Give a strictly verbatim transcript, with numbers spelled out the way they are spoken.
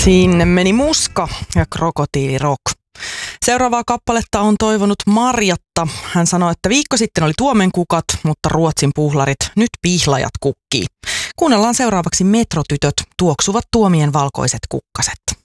Sinne meni muska ja krokotiilirock. Seuraavaa kappaletta on toivonut Marjatta. Hän sanoi, että viikko sitten oli tuomenkukat, mutta Ruotsin puhlarit, nyt pihlajat kukkii. Kuunnellaan seuraavaksi Metrotytöt, tuoksuvat tuomien valkoiset kukkaset.